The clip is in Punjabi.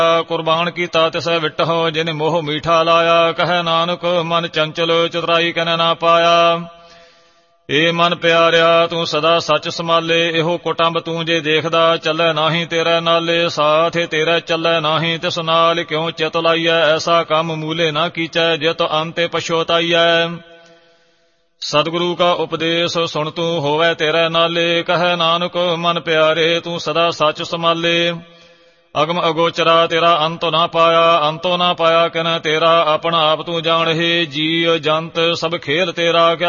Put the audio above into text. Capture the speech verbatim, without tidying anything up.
ਕੁਰਬਾਨ ਕੀਤਾ ਤਿਸੈ ਵਿਟਹੁ ਜਿਨ ਮੋਹ ਮੀਠਾ ਲਾਇਆ। ਕਹੈ ਨਾਨਕ ਮਨ ਚੰਚਲ ਚਤੁਰਾਈ ਕਨੈ ਨਾ ਪਾਇਆ। ਏ ਮਨ ਪਿਆਰਿਆ ਤੂੰ ਸਦਾ ਸੱਚ ਸੰਭਾਲੇ। ਇਹੋ ਕੁਟੰਬ ਤੂੰ ਜੇ ਦੇਖਦਾ ਚੱਲੈ ਨਾਹੀਂ ਤੇਰੇ ਨਾਲੇ। ਸਾਥੇ ਤੇਰੇ ਚੱਲੈ ਨਾਹੀਂ ਤਿਸ ਨਾਲ ਕਿਉ ਚਿਤ ਲਾਈਐ। ਐਸਾ ਕੰਮ ਮੂਲੇ ਨਾ ਕੀਚੈ ਜਿਤ ਅੰਤੇ ਪਛੋਤਾਈਐ। ਸਤਿਗੁਰੂ ਕਾ ਉਪਦੇਸ਼ ਸੁਣ ਤੂੰ ਹੋਵੈ ਤੇਰੇ ਨਾਲੇ। ਕਹੈ ਨਾਨਕ ਮਨ ਪਿਆਰੇ ਤੂੰ ਸਦਾ ਸੱਚ ਸੰਭਾਲੇ। ਅਗਮ ਅਗੋਚਰਾ ਤੇਰਾ ਅੰਤ ਨਾ ਪਾਇਆ। ਅੰਤੋ ਨਾ ਪਾਇਆ ਕਿਨੈ ਤੇਰਾ ਆਪਣਾ ਆਪ ਤੂੰ ਜਾਣਹਿ। ਜੀਅ ਜੰਤ ਸਭ ਖੇਲ ਤੇਰਾ ਕਿਆ